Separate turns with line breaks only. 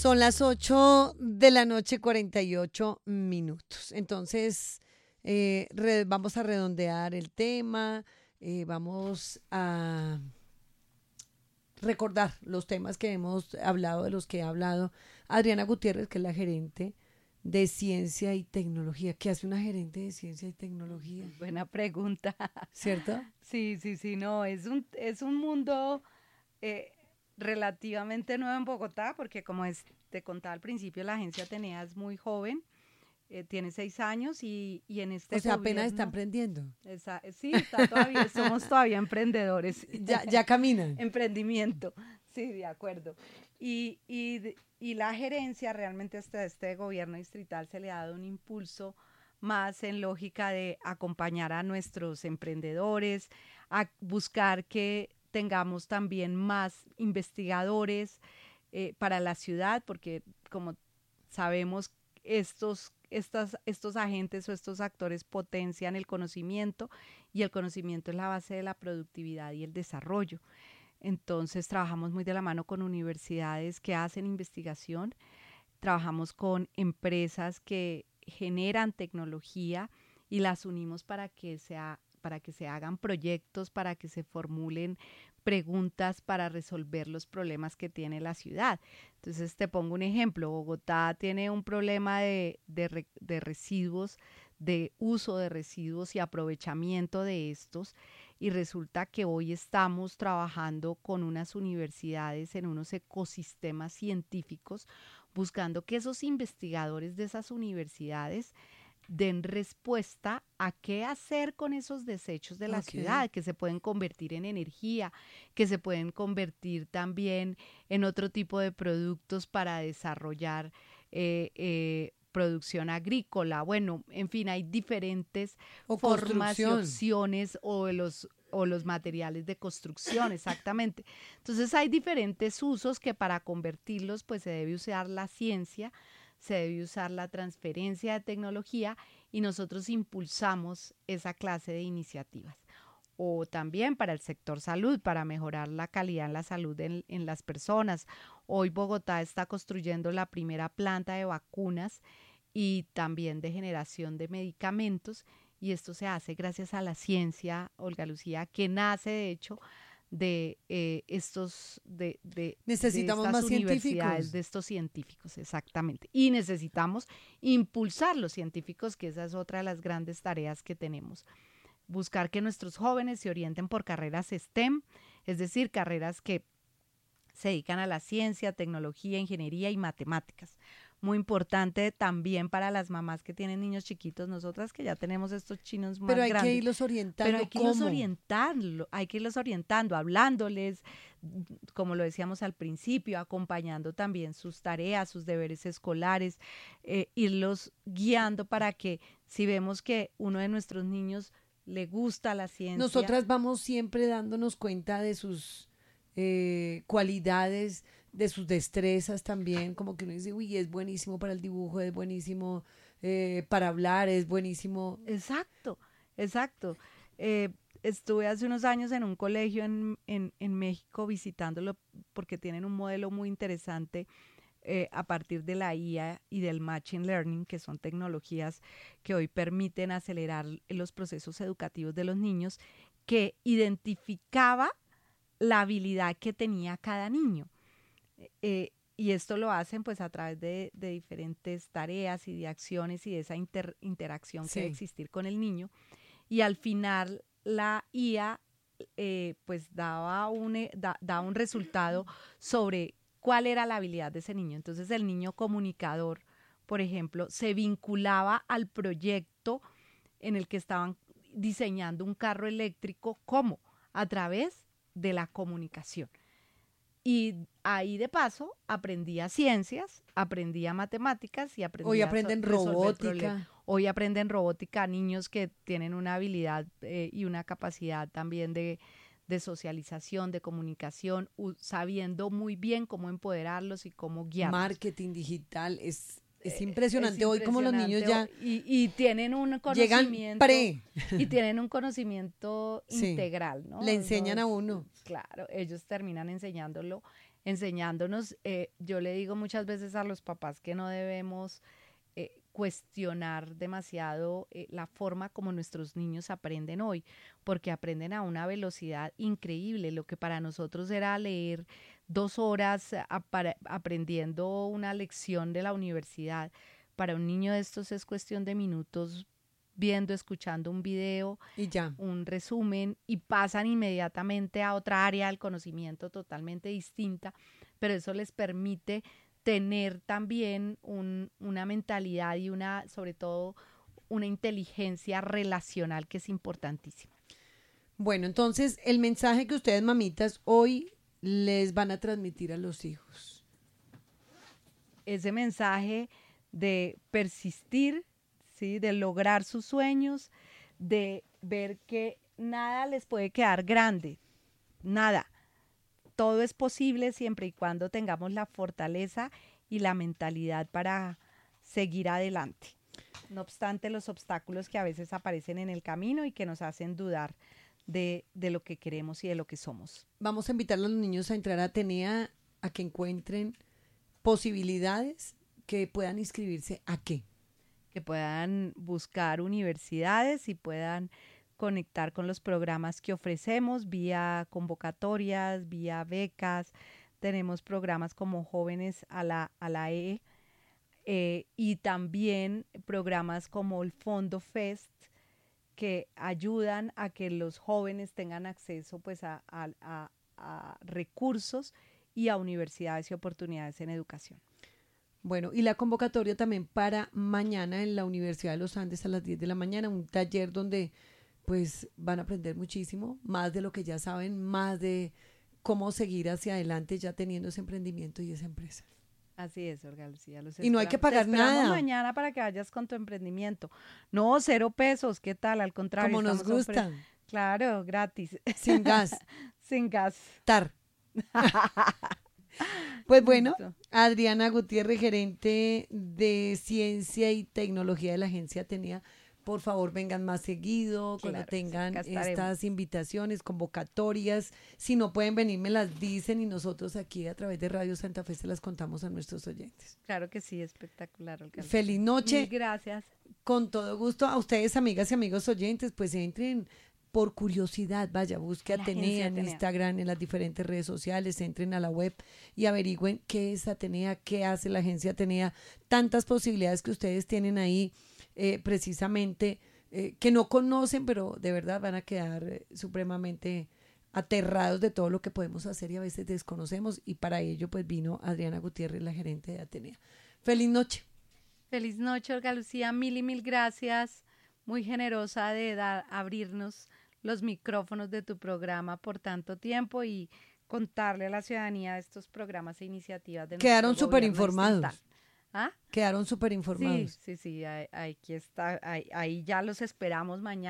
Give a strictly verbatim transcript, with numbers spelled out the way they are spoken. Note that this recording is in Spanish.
Son las ocho de la noche, cuarenta y ocho minutos. Entonces, eh, re- vamos a redondear el tema, eh, vamos a recordar los temas que hemos hablado, de los que ha hablado Adriana Gutiérrez, que es la gerente de ciencia y tecnología. ¿Qué hace una gerente de ciencia y tecnología?
Buena pregunta.
¿Cierto?
Sí, sí, sí, no, es un, es un mundo eh, relativamente nuevo en Bogotá, porque como es, te contaba al principio, la agencia Atenea es muy joven, eh, tiene seis años y, y en
O
este
sea, apenas está
gobierno,
emprendiendo.
esa- sí, está todavía, somos todavía emprendedores.
Ya, ya caminan.
Emprendimiento, sí, de acuerdo. Y, y, de- y la gerencia realmente hasta este gobierno distrital se le ha dado un impulso más en lógica de acompañar a nuestros emprendedores, a buscar que tengamos también más investigadores eh, para la ciudad, porque como sabemos, estos, estas, estos agentes o estos actores potencian el conocimiento y el conocimiento es la base de la productividad y el desarrollo. Entonces trabajamos muy de la mano con universidades que hacen investigación, trabajamos con empresas que generan tecnología y las unimos para que sea para que se hagan proyectos, para que se formulen preguntas para resolver los problemas que tiene la ciudad. Entonces te pongo un ejemplo, Bogotá tiene un problema de, de, re, de residuos, de uso de residuos y aprovechamiento de estos, y resulta que hoy estamos trabajando con unas universidades en unos ecosistemas científicos buscando que esos investigadores de esas universidades den respuesta a qué hacer con esos desechos de la
Ok.
ciudad, que se pueden convertir en energía, que se pueden convertir también en otro tipo de productos para desarrollar eh, eh, producción agrícola. Bueno, en fin, hay diferentes
O
formas y
construcción.
opciones o de los o los materiales de construcción, exactamente. Entonces hay diferentes usos que para convertirlos pues se debe usar la ciencia, se debe usar la transferencia de tecnología y nosotros impulsamos esa clase de iniciativas. O también para el sector salud, para mejorar la calidad en la salud en, en las personas. Hoy Bogotá está construyendo la primera planta de vacunas y también de generación de medicamentos, y esto se hace gracias a la ciencia, Olga Lucía, que nace de hecho de eh, estos de, de, de
Necesitamos
estas
más
universidades,
científicos.
de estos científicos, exactamente. Y necesitamos impulsar los científicos, que esa es otra de las grandes tareas que tenemos. Buscar que nuestros jóvenes se orienten por carreras STEM, es decir, carreras que se dedican a la ciencia, tecnología, ingeniería y matemáticas. Muy importante también para las mamás que tienen niños chiquitos, nosotras que ya tenemos estos chinos
Pero
más
hay que
grandes.
irlos orientando.
Pero hay que irlos
¿Cómo?
orientando, hay que irlos orientando, hablándoles, como lo decíamos al principio, acompañando también sus tareas, sus deberes escolares, eh, irlos guiando para que si vemos que uno de nuestros niños le gusta la ciencia.
Nosotras vamos siempre dándonos cuenta de sus eh, cualidades, de sus destrezas también, como que uno dice, uy, es buenísimo para el dibujo, es buenísimo eh, para hablar, es buenísimo.
Exacto, exacto. Eh, estuve hace unos años en un colegio en, en, en México visitándolo porque tienen un modelo muy interesante eh, a partir de la I A y del Machine Learning, que son tecnologías que hoy permiten acelerar los procesos educativos de los niños, que identificaba la habilidad que tenía cada niño. Eh, y esto lo hacen pues a través de, de diferentes tareas y de acciones y de esa inter, interacción que debe
Sí.
existir con el niño. Y al final la I A eh, pues daba un, eh, da, da un resultado sobre cuál era la habilidad de ese niño. Entonces el niño comunicador, por ejemplo, se vinculaba al proyecto en el que estaban diseñando un carro eléctrico. ¿Cómo? A través de la comunicación. Y ahí de paso aprendía ciencias, aprendía matemáticas y
Hoy
aprendía a so
aprenden
resolver problemas.
robótica.
Hoy aprenden robótica niños que tienen una habilidad eh, y una capacidad también de, de socialización, de comunicación, uh, sabiendo muy bien cómo empoderarlos y cómo guiarlos.
Marketing digital, es, es
Eh, es
impresionante hoy como los niños
impresionante
ya
y, y tienen un
llegan
conocimiento
pre.
y tienen un conocimiento
Sí,
integral,
le
¿no? No
enseñan a
es,
uno.
claro, ellos terminan enseñándolo enseñándonos, eh, yo le digo muchas veces a los papás que no debemos eh, cuestionar demasiado eh, la forma como nuestros niños aprenden hoy, porque aprenden a una velocidad increíble. Lo que para nosotros era leer dos horas a, para, aprendiendo una lección de la universidad, para un niño de estos es cuestión de minutos viendo, escuchando un video,
y ya,
un resumen, y pasan inmediatamente a otra área del conocimiento totalmente distinta, pero eso les permite tener también un, una mentalidad y una, sobre todo, una inteligencia relacional que es importantísima.
Bueno, entonces el mensaje que ustedes, mamitas, hoy les van a transmitir a los hijos.
Ese mensaje de persistir, ¿sí? De lograr sus sueños, de ver que nada les puede quedar grande, nada. Todo es posible siempre y cuando tengamos la fortaleza y la mentalidad para seguir adelante. No obstante los obstáculos que a veces aparecen en el camino y que nos hacen dudar de, de lo que queremos y de lo que somos.
Vamos a invitar a los niños a entrar a Atenea, a que encuentren posibilidades, que puedan inscribirse ¿a qué?
Que puedan buscar universidades y puedan conectar con los programas que ofrecemos vía convocatorias, vía becas. Tenemos programas como Jóvenes a la, a la E eh, y también programas como el Fondo Fest, que ayudan a que los jóvenes tengan acceso pues a, a, a, a recursos y a universidades y oportunidades en educación.
Bueno, y la convocatoria también para mañana en la Universidad de los Andes a las diez de la mañana, un taller donde pues van a aprender muchísimo, más de lo que ya saben, más de cómo seguir hacia adelante ya teniendo ese emprendimiento y esa empresa.
Así es, Olga Lucía. Los
y no hay que pagar nada.
Mañana para que vayas con tu emprendimiento. No, cero pesos, ¿qué tal? Al contrario.
Como nos gusta.
Ofre- claro, gratis.
Sin gas.
Sin gas.
Tar. Pues bueno, Adriana Gutiérrez, gerente de Ciencia y Tecnología de la Agencia Atenea, por favor vengan más seguido, cuando
claro,
tengan
sí,
estas invitaciones, convocatorias, si no pueden venir me las dicen y nosotros aquí a través de Radio Santa Fe se las contamos a nuestros oyentes.
Claro que sí, espectacular. Olga.
Feliz noche.
Mil gracias.
Con todo gusto a ustedes, amigas y amigos oyentes, pues entren por curiosidad, vaya, busque Atenea en Atenea. Instagram, en las diferentes redes sociales, entren a la web y averigüen qué es Atenea, qué hace la agencia Atenea, tantas posibilidades que ustedes tienen ahí, eh, precisamente, eh, que no conocen, pero de verdad van a quedar eh, supremamente aterrados de todo lo que podemos hacer y a veces desconocemos, y para ello pues vino Adriana Gutiérrez, la gerente de Atenea. Feliz noche.
Feliz noche, Olga Lucía, mil y mil gracias, muy generosa de dar, abrirnos los micrófonos de tu programa por tanto tiempo y contarle a la ciudadanía de estos programas e iniciativas. De
Quedaron súper informados.
¿Ah?
Quedaron súper informados.
Sí, sí, sí, ahí, ahí, está, ahí, ahí ya los esperamos mañana.